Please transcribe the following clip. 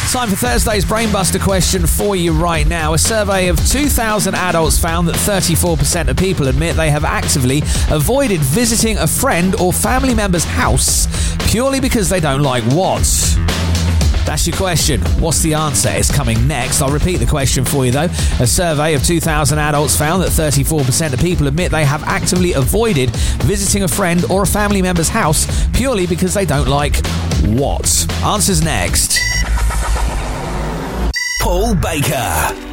Time for Thursday's Brainbuster question for you right now. A survey of 2,000 adults found that 34% of people admit they have actively avoided visiting a friend or family member's house purely because they don't like what? That's your question. What's the answer? It's coming next. I'll repeat the question for you, though. A survey of 2,000 adults found that 34% of people admit they have actively avoided visiting a friend or a family member's house purely because they don't like what? Answers next. Paul Baker.